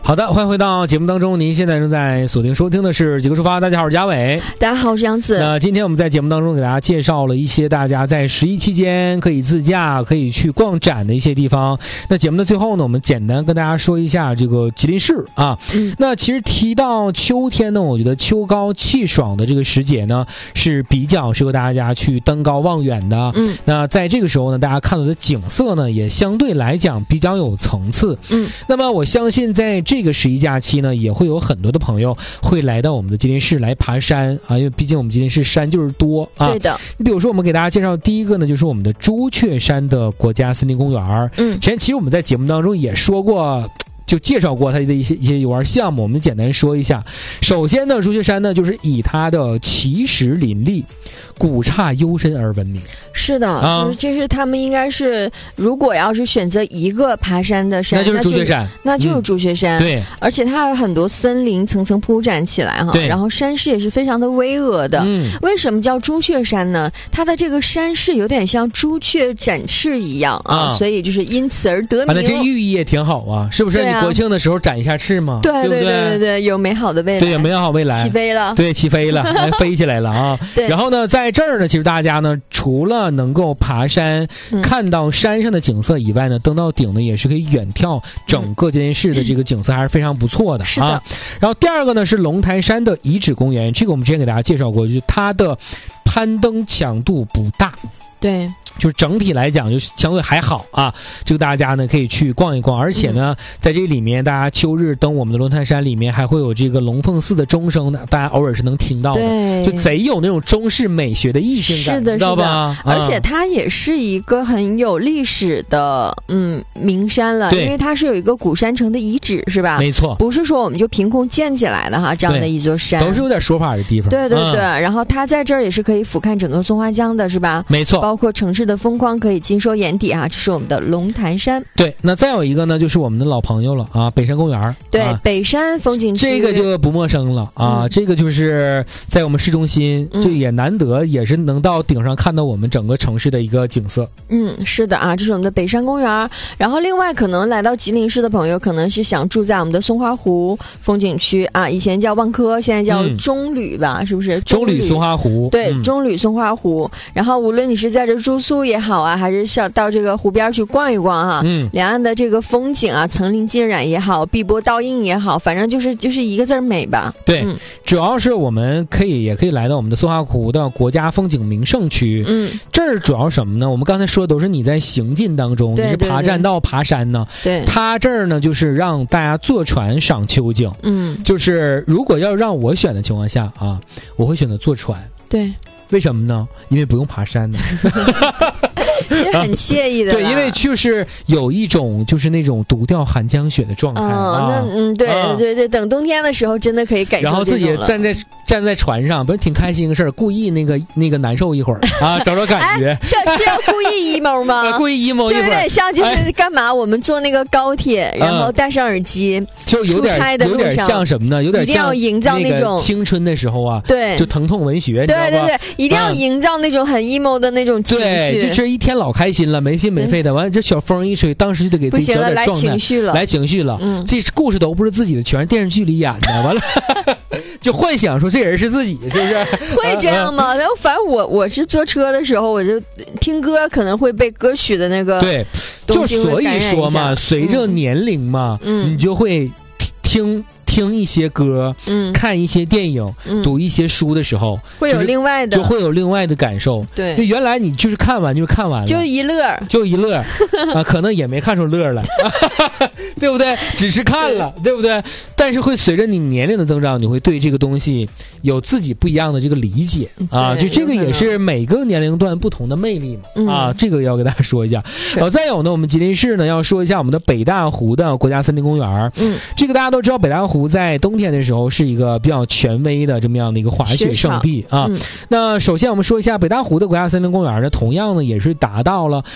好的，欢迎回到节目当中，您现在正在锁定收听的是几个出发。大家好，我是嘉伟。 大家好，我是杨子。 那今天我们在节目当中给大家介绍了一些大家在11期间可以自驾、可以去逛展的一些地方。那节目的最后呢，我们简单跟大家说一下这个吉林市啊。那其实提到秋天呢，我觉得秋高气爽的这个时节呢，是比较适合大家去登高望远的。那在这个时候呢，大家看到的景色呢，也相对来讲比较有层次。那么我相信在这个11假期呢，也会有很多的朋友会来到我们的吉林市来爬山啊，因为毕竟我们吉林市山就是多啊。 对的。 你比如说，我们给大家介绍第一个呢，就是我们的朱雀山的国家森林公园。其实我们在节目当中也说过。就介绍过它的一些游玩项目，我们简单说一下。首先呢，朱雀山呢就是以它的奇石林立、古刹幽深而闻名。 是的，这是他们应该是，如果要是选择一个爬山的山， 那就是朱雀山， 那就是朱雀山。 对， 而且它有很多森林层层铺展起来哈，然后山势也是非常的巍峨的。为什么叫朱雀山呢？它的这个山势有点像朱雀展翅一样啊，所以就是因此而得名。 那这寓意也挺好啊，是不是？国庆的时候展一下翅嘛， 对，有美好的未来， 对，有美好未来， 起飞了， 对，起飞了，飞起来了啊！然后呢，在这儿呢，其实大家呢，除了能够爬山，看到山上的景色以外呢，登到顶呢，也是可以远眺整个吉林市的这个景色，还是非常不错的啊。 是的。 然后第二个呢是龙潭山的遗址公园，这个我们之前给大家介绍过，就是它的攀登强度不大。 对。 就是整体来讲就相对还好啊，这个大家呢可以去逛一逛，而且呢，在这里面大家秋日登我们的龙潭山里面还会有这个龙凤寺的钟声呢，大家偶尔是能听到的，就贼有那种中式美学的意境感，知道吧？ 而且它也是一个很有历史的名山了，因为它是有一个古山城的遗址，是吧？ 没错， 不是说我们就凭空建起来的哈，这样的一座山都是有点说法的地方。 对，然后它在这儿也是可以俯瞰整个松花江的，是吧？ 没错， 包括城市的风光可以尽收眼底啊！这是我们的龙潭山。 对，那再有一个呢，就是我们的老朋友了啊，北山公园。 对，北山风景区这个就不陌生了啊，这个就是在我们市中心，就也难得也是能到顶上看到我们整个城市的一个景色。 是的啊，这是我们的北山公园。然后另外可能来到吉林市的朋友，可能是想住在我们的松花湖风景区啊，以前叫万科，现在叫中旅吧，是不是？ 中旅松花湖。 对，中旅松花湖。然后无论你是在这住宿也好啊，还是想到这个湖边去逛一逛哈，两岸的这个风景啊，层林尽染也好，碧波倒映也好，反正就是一个字美吧。 对，主要是我们也可以来到我们的松花湖的国家风景名胜区。这儿主要什么呢？我们刚才说的都是你在行进当中，你是爬栈道、爬山呢。 对， 它这儿呢就是让大家坐船赏秋景。就是如果要让我选的情况下啊，我会选择坐船。 对。 为什么呢？因为不用爬山呢。 其实很惬意的。 对，因为就是有一种就是那种独钓寒江雪的状态。 对，等冬天的时候真的可以感受。 然后自己站在船上，不是挺开心的事儿，故意那个难受一会儿啊，找感觉。 是要故意 emo 吗？ 故意 emo 一会儿， 就有点像就是干嘛？我们坐那个高铁，然后戴上耳机， 就有点像什么呢？有点像一定要营造那种青春的时候啊， 对， 就疼痛文学， 对，一定要营造那种很 emo 的那种情绪。 对，就这一天老开心了，没心没肺的，完了这小风一吹，当时就得给自己找点状态，来情绪了。这故事都不是自己的，全是电视剧里演的，完了就幻想说这人是自己，是不是？ 会这样吗？然后反正我是坐车的时候，我就听歌，可能会被歌曲的那个对，就所以说嘛，随着年龄嘛，你就会听一些歌，看一些电影，读一些书的时候， 会有另外的， 就会有另外的感受。 对， 因为原来你就是看完了， 就一乐啊，可能也没看出乐来，对不对？只是看了，对不对？但是会随着你年龄的增长，你会对这个东西有自己不一样的这个理解啊。就这个也是每个年龄段不同的魅力嘛啊，这个要给大家说一下。然后再有呢，我们吉林市呢要说一下我们的北大湖的国家森林公园。这个大家都知道，北大湖在冬天的时候是一个比较权威的这么样的一个滑雪圣地啊。那首先我们说一下北大湖的国家森林公园呢，同样呢也是达到了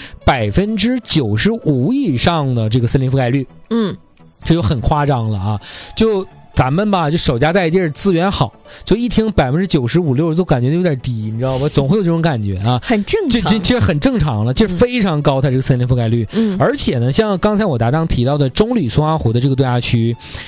95%以上的这个森林覆盖率。这就很夸张了啊！就咱们吧，就守家在地，资源好，就一听95%-60%都感觉有点低，你知道吧？总会有这种感觉啊， 很正常， 这很正常了，这非常高，它这个森林覆盖率。而且呢，像刚才我搭档提到的中旅松花湖的这个度假区，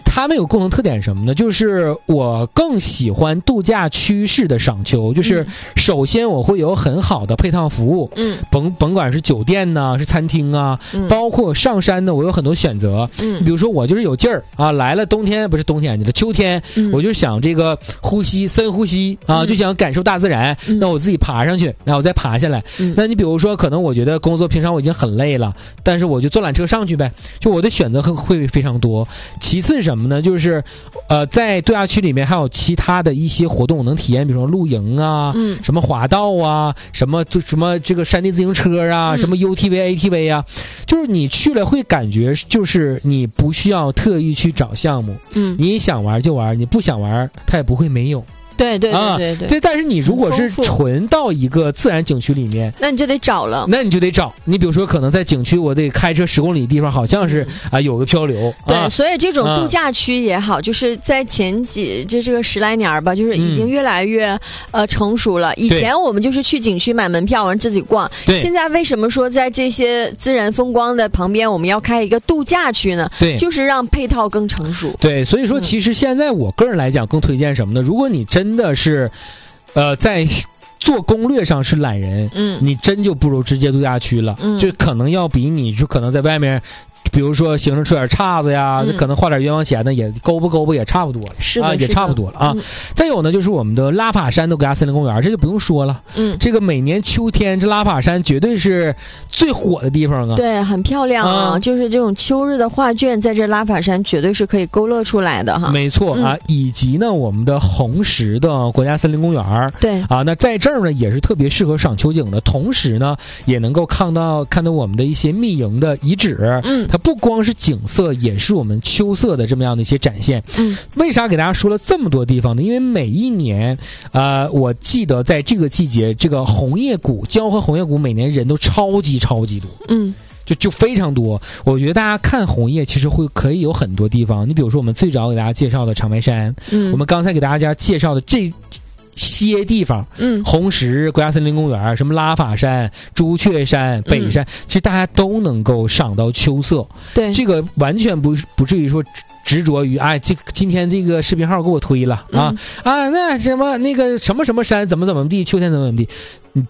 他们有共同特点什么呢？就是我更喜欢度假区式的赏秋，就是首先我会有很好的配套服务，甭管是酒店呢，是餐厅啊，包括上山呢，我有很多选择，比如说我就是有劲儿啊，来了冬天不是冬天，秋天，我就想这个呼吸深呼吸啊，就想感受大自然，那我自己爬上去，然后我再爬下来。那你比如说，可能我觉得工作平常我已经很累了，但是我就坐缆车上去呗，就我的选择会非常多。其次是什么呢？就是在度假区里面还有其他的一些活动能体验，比如说露营啊，什么滑道啊，什么这个山地自行车啊，什么 UTV、ATV 啊，就是你去了会感觉就是你不需要特意去找项目，你想玩就玩，你不想玩它也不会没有。 对， 但是你如果是纯到一个自然景区里面， 那你就得找了。 你比如说，可能在景区我得开车10公里的地方，好像是有个漂流。 对，所以这种度假区也好，就是在前这个10来年吧，就是已经越来越成熟了。以前我们就是去景区买门票，完自己逛。现在为什么说在这些自然风光的旁边，我们要开一个度假区呢？ 对， 就是让配套更成熟。 对，所以说其实现在我个人来讲更推荐什么呢？如果你真的是，在做攻略上是懒人，你真就不如直接度假区了，就可能要比你就可能在外面。比如说行程出点岔子呀，可能花点冤枉钱呢，也勾不也差不多了， 是的， 也差不多了啊。再有呢，就是我们的拉法山的国家森林公园，这就不用说了，这个每年秋天这拉法山绝对是最火的地方啊， 对，很漂亮啊，就是这种秋日的画卷，在这拉法山绝对是可以勾勒出来的哈。 没错啊，以及呢，我们的红石的国家森林公园， 对啊，那在这儿呢也是特别适合赏秋景的，同时呢也能够看到我们的一些密营的遗址，它不光是景色，也是我们秋色的这么样的一些展现。为啥给大家说了这么多地方呢？因为每一年，我记得在这个季节，这个红叶谷、胶河红叶谷每年人都超级多。就非常多。我觉得大家看红叶其实可以有很多地方。你比如说我们最早给大家介绍的长白山，我们刚才给大家介绍的这些地方，红石国家森林公园，什么拉法山、朱雀山、北山，其实大家都能够赏到秋色。 对， 这个完全不至于说执着于今天这个视频号给我推了那什么那个什么山怎么地，秋天怎么地，你